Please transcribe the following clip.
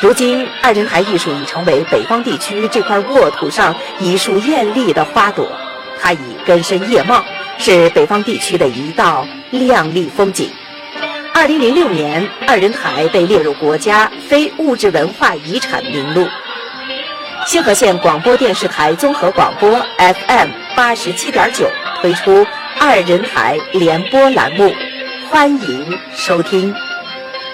如今，二人台艺术已成为北方地区这块沃土上一束艳丽的花朵，它已根深叶茂，是北方地区的一道亮丽风景。2006年，二人台被列入国家非物质文化遗产名录。兴和县广播电视台综合广播 FM 87.9推出二人台联播栏目，欢迎收听。